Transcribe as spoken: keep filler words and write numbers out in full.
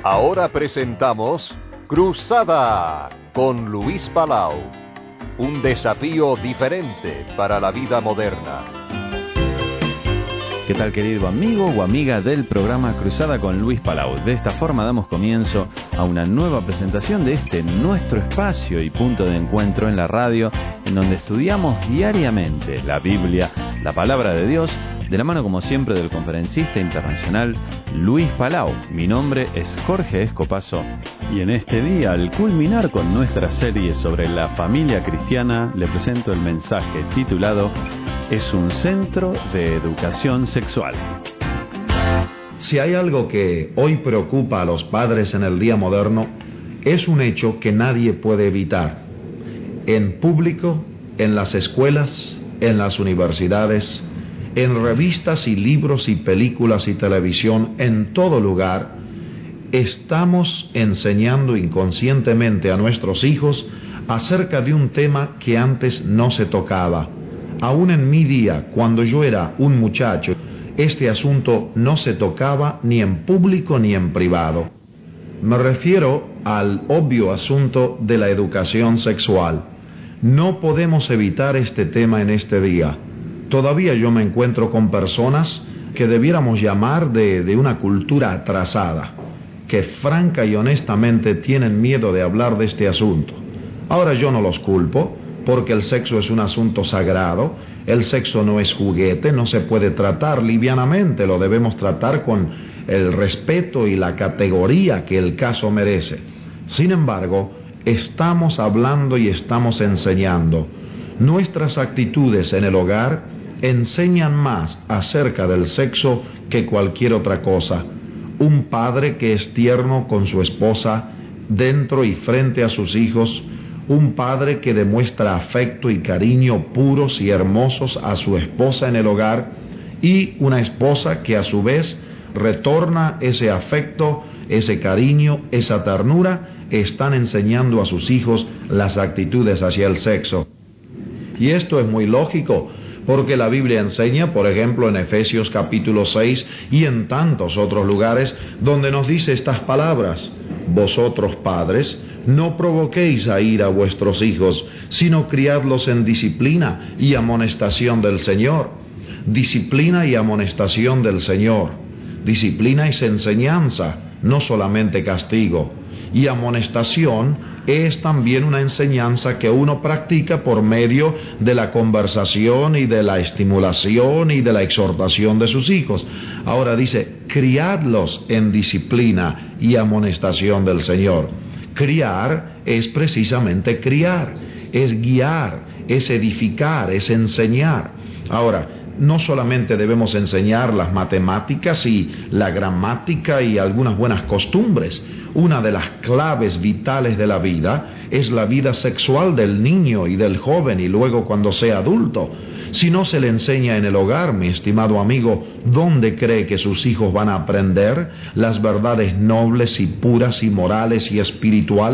Ahora presentamos Cruzada con Luis Palau. Un desafío diferente para la vida moderna. ¿Qué tal, querido amigo o amiga del programa Cruzada con Luis Palau? De esta forma damos comienzo a una nueva presentación de este nuestro espacio y punto de encuentro en la radio, en donde estudiamos diariamente la Biblia, la palabra de Dios, de la mano como siempre del conferencista internacional Luis Palau. Mi nombre es Jorge Escopazo y en este día, al culminar con nuestra serie sobre la familia cristiana, le presento el mensaje titulado Es un centro de educación sexual. Si hay algo que hoy preocupa a los padres en el día moderno, es un hecho que nadie puede evitar. En público, en las escuelas, en las universidades, en revistas y libros y películas y televisión, en todo lugar, estamos enseñando inconscientemente a nuestros hijos acerca de un tema que antes no se tocaba. Aún en mi día, cuando yo era un muchacho, este asunto no se tocaba ni en público ni en privado. Me refiero al obvio asunto de la educación sexual. No podemos evitar este tema en este día. Todavía yo me encuentro con personas que debiéramos llamar de, de una cultura atrasada, que franca y honestamente tienen miedo de hablar de este asunto. Ahora yo no los culpo, porque el sexo es un asunto sagrado, el sexo no es juguete, no se puede tratar livianamente, lo debemos tratar con el respeto y la categoría que el caso merece. Sin embargo, estamos hablando y estamos enseñando. Nuestras actitudes en el hogar enseñan más acerca del sexo que cualquier otra cosa. Un padre que es tierno con su esposa dentro y frente a sus hijos, un padre que demuestra afecto y cariño puros y hermosos a su esposa en el hogar, y una esposa que a su vez retorna ese afecto, ese cariño, esa ternura, están enseñando a sus hijos las actitudes hacia el sexo. Y esto es muy lógico, porque la Biblia enseña, por ejemplo, en Efesios capítulo seis y en tantos otros lugares, donde nos dice estas palabras: Vosotros, padres, no provoquéis a ira a vuestros hijos, sino criadlos en disciplina y amonestación del Señor. Disciplina y amonestación del Señor. Disciplina es enseñanza, no solamente castigo. Y amonestación es también una enseñanza que uno practica por medio de la conversación y de la estimulación y de la exhortación de sus hijos. Ahora dice, criadlos en disciplina y amonestación del Señor. Criar es precisamente criar, es guiar, es edificar, es enseñar. Ahora, no solamente debemos enseñar las matemáticas y la gramática y algunas buenas costumbres. Una de las claves vitales de la vida es la vida sexual del niño y del joven y luego cuando sea adulto. Si no se le enseña en el hogar, mi estimado amigo, ¿dónde cree que sus hijos van a aprender las verdades nobles y puras y morales y espirituales